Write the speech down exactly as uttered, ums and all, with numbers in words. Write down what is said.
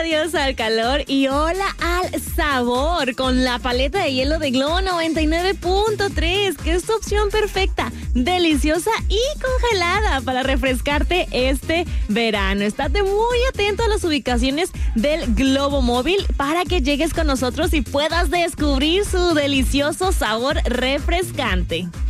adiós al calor y hola al sabor con la paleta de hielo de Globo noventa y nueve punto tres, que es tu opción perfecta, deliciosa y congelada para refrescarte este verano. Estate muy atento a las ubicaciones del Globo Móvil para que llegues con nosotros y puedas descubrir su delicioso sabor refrescante.